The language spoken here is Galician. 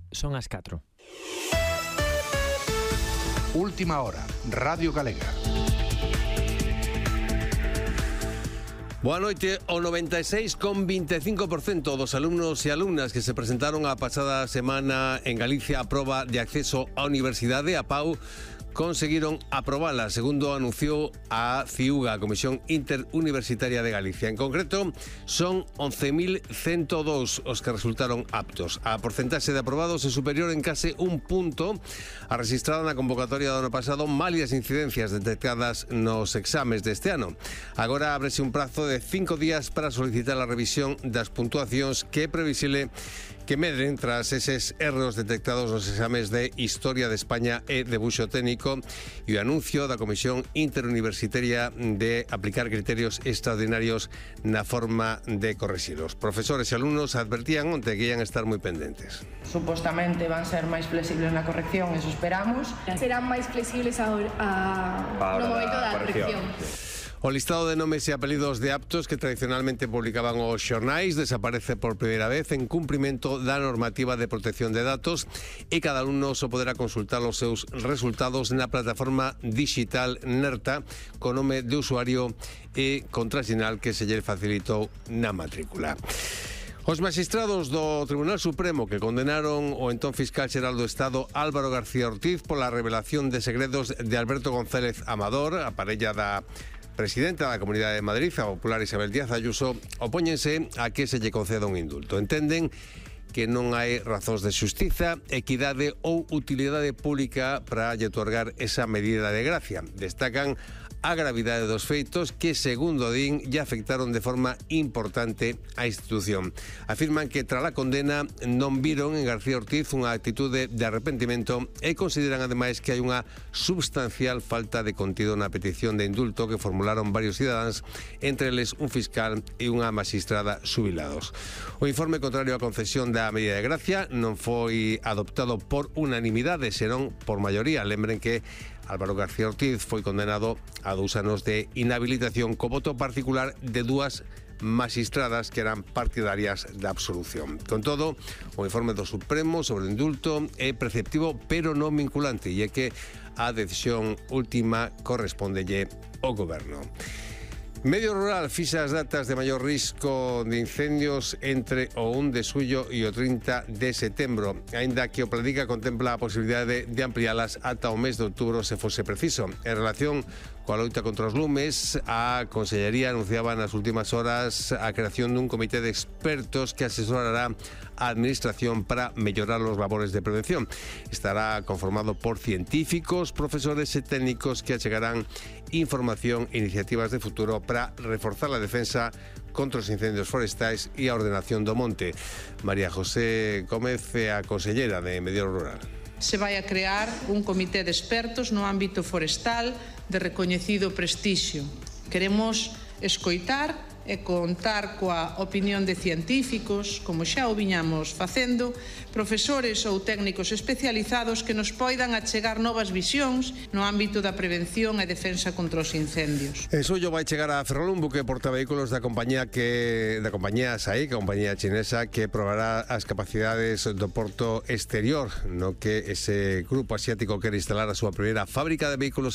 son as 4. Última hora, Radio Galega. Boa noite. O 96,25% dos alumnos e alumnas que se presentaron a pasada semana en Galicia a proba de acceso á universidade, a PAU, conseguiron aprobala, segundo anunciou a CIUGA, a Comisión Interuniversitaria de Galicia. En concreto, son 11.102 os que resultaron aptos. A porcentaxe de aprobados é superior en case un punto a registrada na convocatoria do ano pasado, malias incidencias detectadas nos exames deste ano. Agora ábrese un prazo de 5 días para solicitar a revisión das puntuacións, que é previsible que medren tras eses erros detectados nos exames de Historia de España e Debuxo Técnico, e o anuncio da Comisión Interuniversitaria de aplicar criterios extraordinarios na forma de correxilos. Profesores e alumnos advertían onte que ian estar moi pendentes. Supostamente van ser máis flexibles na corrección, eso esperamos. Serán máis flexibles no momento da corrección. O listado de nomes e apelidos de aptos que tradicionalmente publicaban os xornais desaparece por primeira vez en cumprimento da normativa de protección de datos, e cada alumno só poderá consultar os seus resultados na plataforma digital NERTA co nome de usuario e contrasinal que se lle facilitou na matrícula. Os magistrados do Tribunal Supremo que condenaron o entón fiscal xeral do Estado Álvaro García Ortiz pola revelación de segredos de Alberto González Amador, a parella da presidenta da Comunidade de Madrid, a popular Isabel Díaz Ayuso, opóñense a que se lle conceda un indulto. Entenden que non hai razóns de xustiza, equidade ou utilidade pública para lle otorgar esa medida de gracia. Destacan a gravidade dos feitos que, segundo din, lle afectaron de forma importante á institución. Afirman que tras a condena non viron en García Ortiz unha actitude de arrepentimento e consideran ademais que hai unha substancial falta de contido na petición de indulto que formularon varios cidadáns, entre eles un fiscal e unha magistrada xubilados. O informe contrario á concesión da medida de gracia non foi adoptado por unanimidade, senón por maioría. Lembren que Álvaro García Ortiz foi condenado a 2 anos de inhabilitación co voto particular de 2 magistradas que eran partidarias da absolución. Con todo, o informe do Supremo sobre o indulto é preceptivo pero non vinculante, e é que a decisión última correspondelle ao Goberno. Medio Rural fixa as datas de maior risco de incendios entre o 1 de xullo e o 30 de setembro, aínda que o Pladiga contempla a posibilidade de ampliálas ata o mes de outubro se fose preciso. En relación coa loita contra os lumes, a Consellería anunciaba nas últimas horas a creación dun comité de expertos que asesorará a Administración para mellorar os labores de prevención. Estará conformado por científicos, profesores e técnicos que achegarán información e iniciativas de futuro para reforzar a defensa contra os incendios forestais e a ordenación do monte. María José Gómez é a consellera de Medio Rural. Se vai a crear un comité de expertos no ámbito forestal de recoñecido prestixio. Queremos escoitar e contar coa opinión de científicos, como xa o viñamos facendo, profesores ou técnicos especializados que nos poidan achegar novas visións no ámbito da prevención e defensa contra os incendios. En xullo vai chegar a Ferrol un buque portavehículos da compañía SAIC, a compañía chinesa, que probará as capacidades do porto exterior, no que ese grupo asiático quere instalar a súa primeira fábrica de vehículos